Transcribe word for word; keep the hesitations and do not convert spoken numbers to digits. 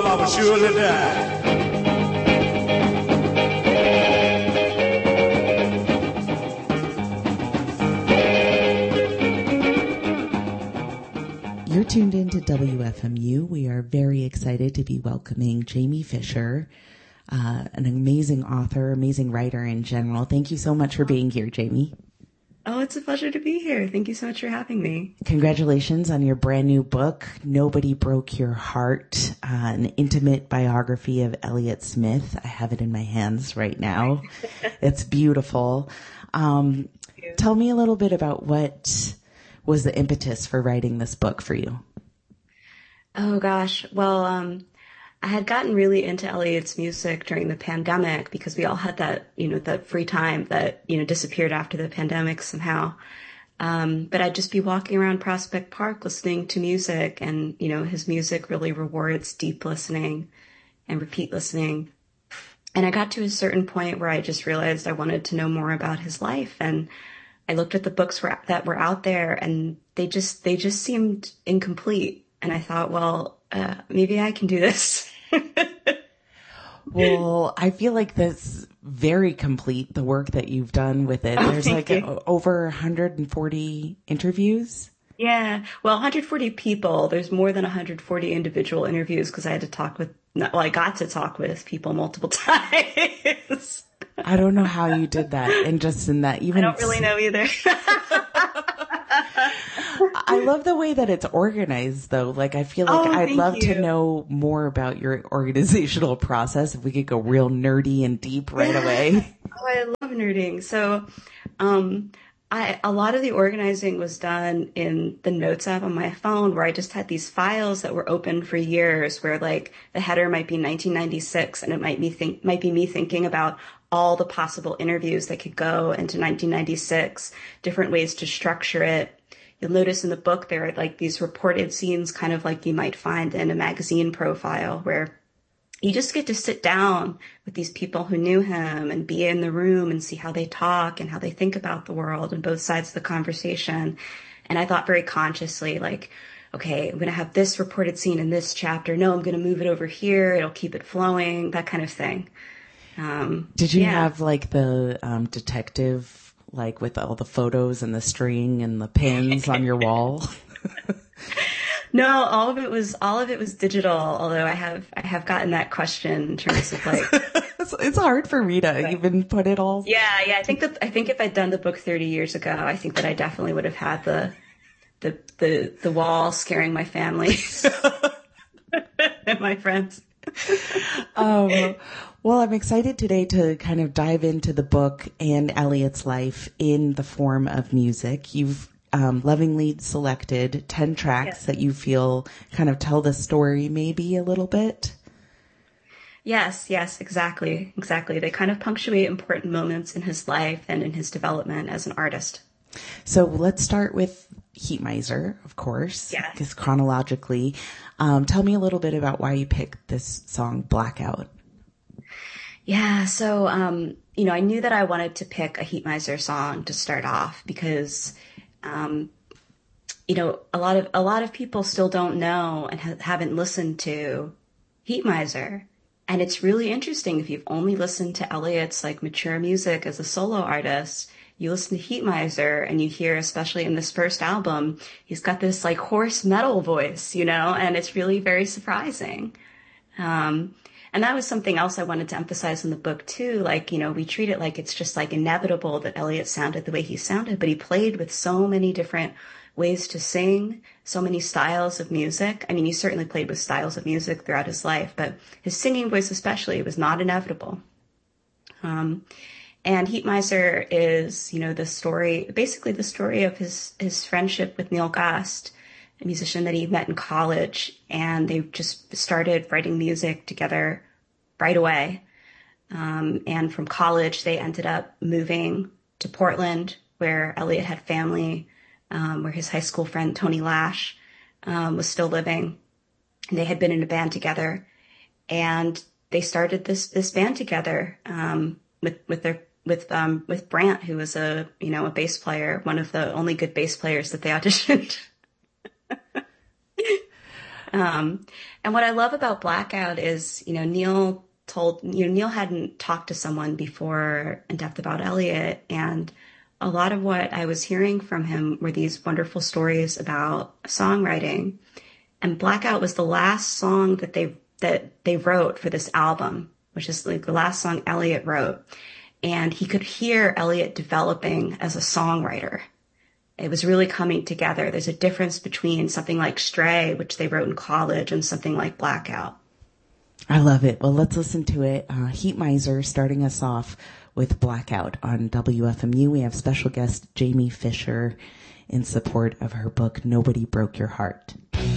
I will surely die. You're tuned in to W F M U. We are very excited to be welcoming Jamie Fisher, uh, an amazing author, amazing writer in general. Thank you so much for being here, Jamie. Oh, it's a pleasure to be here. Thank you so much for having me. Congratulations on your brand new book, Nobody Broke Your Heart, uh, an intimate biography of Elliott Smith. I have it in my hands right now. It's beautiful. Um, tell me a little bit about what was the impetus for writing this book for you? Oh, gosh. Well, um, I had gotten really into Elliott's music during the pandemic because we all had that, you know, that free time that, you know, disappeared after the pandemic somehow. Um, but I'd just be walking around Prospect Park listening to music, and, you know, his music really rewards deep listening and repeat listening. And I got to a certain point where I just realized I wanted to know more about his life. And I looked at the books were, that were out there, and they just, they just seemed incomplete. And I thought, well, uh, maybe I can do this. Well, I feel like that's very complete, the work that you've done with it. Oh, There's like a, over one hundred forty interviews. Yeah. Well, one hundred forty people. There's more than one hundred forty individual interviews because I had to talk with, well, I got to talk with people multiple times. I don't know how you did that. And just in that, even I don't really know either. I love the way that it's organized, though. Like, I feel like oh, I'd love you. to know more about your organizational process. If we could go real nerdy and deep right away. Oh, I love nerding. So, um, I, a lot of the organizing was done in the Notes app on my phone, where I just had these files that were open for years, where like the header might be nineteen ninety-six, and it might be think might be me thinking about all the possible interviews that could go into nineteen ninety-six, different ways to structure it. You'll notice in the book there are like these reported scenes, kind of like you might find in a magazine profile, where you just get to sit down with these people who knew him and be in the room and see how they talk and how they think about the world and both sides of the conversation. And I thought very consciously, like, okay, I'm going to have this reported scene in this chapter. No, I'm going to move it over here. It'll keep it flowing, that kind of thing. Um, Did you yeah. have like the um, detective, like with all the photos and the string and the pins on your wall? No, all of it was all of it was digital. Although I have I have gotten that question in terms of like it's, it's hard for me to right. even put it all. Yeah, yeah. I think that I think if I'd done the book thirty years ago, I think that I definitely would have had the the the the wall scaring my family and my friends. um, well, I'm excited today to kind of dive into the book and Elliott's life in the form of music. You've um, lovingly selected ten tracks yes. that you feel kind of tell the story maybe a little bit. Yes, yes, exactly, exactly. They kind of punctuate important moments in his life and in his development as an artist. So let's start with Heat Miser, of course, yes. because chronologically. Um, tell me a little bit about why you picked this song, Blackout. Yeah, so, um, you know, I knew that I wanted to pick a Heat Miser song to start off because, um, you know, a lot of a lot of people still don't know and ha- haven't listened to Heat Miser. And it's really interesting if you've only listened to Elliott's like mature music as a solo artist. You listen to Heat Miser and you hear, especially in this first album, he's got this like hoarse metal voice, you know, and it's really very surprising. Um, and that was something else I wanted to emphasize in the book too. Like, you know, we treat it like it's just like inevitable that Elliott sounded the way he sounded, but he played with so many different ways to sing, so many styles of music. I mean, he certainly played with styles of music throughout his life, but his singing voice especially was not inevitable. Um, And Heat Miser is, you know, the story, basically the story of his, his friendship with Neil Gast, a musician that he met in college, and they just started writing music together right away. Um, and from college, they ended up moving to Portland, where Elliott had family, um, where his high school friend Tony Lash um, was still living. And they had been in a band together, and they started this this band together um, with with their with um with Brant, who was a you know a bass player, one of the only good bass players that they auditioned. Um, and what I love about Blackout is, you know, Neil told, you know, Neil hadn't talked to someone before in depth about Elliott, and a lot of what I was hearing from him were these wonderful stories about songwriting. And Blackout was the last song that they that they wrote for this album, which is like the last song Elliott wrote. And he could hear Elliott developing as a songwriter. It was really coming together. There's a difference between something like Stray, which they wrote in college, and something like Blackout. I love it. Well, let's listen to it. Uh, Heat Miser starting us off with Blackout on W F M U. We have special guest Jamie Fisher in support of her book, Nobody Broke Your Heart.